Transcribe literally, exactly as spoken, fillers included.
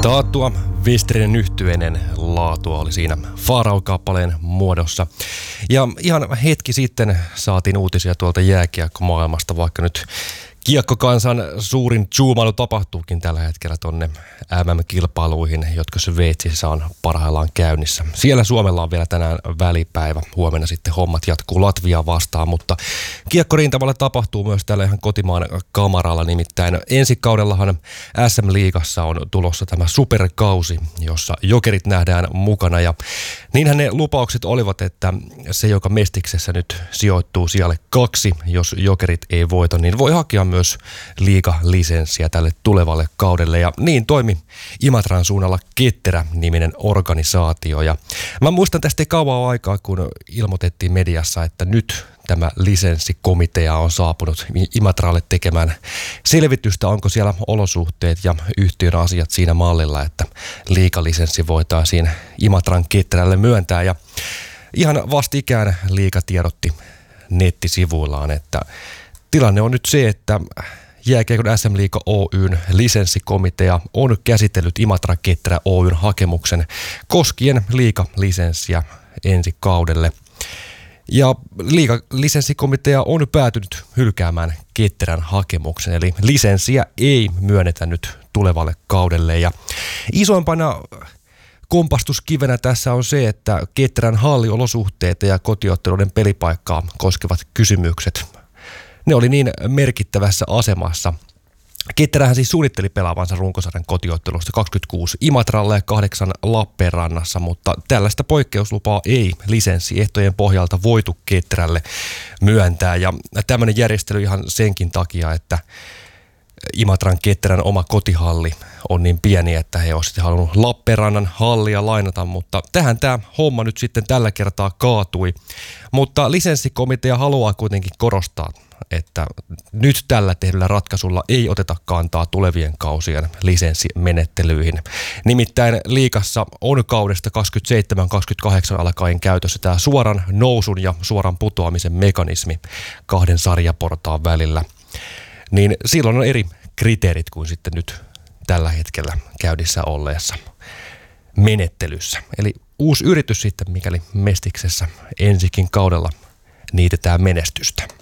Taattua Westerinen yhtyeinen laatua oli siinä Farao-kappaleen muodossa. Ja ihan hetki sitten saatiin uutisia tuolta jääkiekkomaailmasta, vaikka nyt kiekkokansan suurin zoomailu tapahtuukin tällä hetkellä tonne M M-kilpailuihin, jotka Sveitsissä on parhaillaan käynnissä. Siellä Suomella on vielä tänään välipäivä. Huomenna sitten hommat jatkuu Latviaa vastaan, mutta kiekkorintamalla tapahtuu myös tällä ihan kotimaan kamaralla. Nimittäin ensi kaudellahan S M-liigassa on tulossa tämä superkausi, jossa jokerit nähdään mukana. Ja niinhän ne lupaukset olivat, että se, joka Mestiksessä nyt sijoittuu sijalle kaksi, jos jokerit ei voita, niin voi hakea myös liigalisenssiä tälle tulevalle kaudelle, ja niin toimi Imatran suunnalla Ketterä-niminen organisaatio. Ja mä muistan tästä kauan aikaa, kun ilmoitettiin mediassa, että nyt tämä lisenssikomitea on saapunut Imatralle tekemään selvitystä, onko siellä olosuhteet ja yhtiön asiat siinä mallilla, että liigalisenssi voitaisiin Imatran Ketterälle myöntää. Ja ihan vastikään liiga tiedotti nettisivuillaan, että tilanne on nyt se, että Jääkiekon S M-liiga Oyn lisenssikomitea on käsitellyt Imatra Ketterä Oyn hakemuksen koskien liigalisenssiä ensi kaudelle. Ja liigalisenssikomitea on päätynyt hylkäämään Ketterän hakemuksen, eli lisenssiä ei myönnetä nyt tulevalle kaudelle. Ja isoimpana kompastuskivenä tässä on se, että Ketterän halliolosuhteita ja kotiotteluiden pelipaikkaa koskevat kysymykset, ne oli niin merkittävässä asemassa. Ketterähän siis suunnitteli pelaavansa runkosarjan kotiottelusta kaksikymmentäkuusi Imatralle ja kahdeksan Lappeenrannassa, mutta tällaista poikkeuslupaa ei lisenssiehtojen pohjalta voitu Ketterälle myöntää. Ja tämmöinen järjestely ihan senkin takia, että Imatran Ketterän oma kotihalli on niin pieni, että he olisivat halunnut Lappeenrannan hallia lainata, mutta tähän tämä homma nyt sitten tällä kertaa kaatui. Mutta lisenssikomitea haluaa kuitenkin korostaa, että nyt tällä tehdyllä ratkaisulla ei oteta kantaa tulevien kausien lisenssimenettelyihin. Nimittäin liigassa on kaudesta kaksikymmentäseitsemän kaksikymmentäkahdeksan alkaen käytössä tämä suoran nousun ja suoran putoamisen mekanismi kahden sarjaportaan välillä. Niin silloin on eri kriteerit kuin sitten nyt tällä hetkellä käynnissä olleessa menettelyssä. Eli uusi yritys sitten, mikäli Mestiksessä ensikin kaudella niitetään menestystä.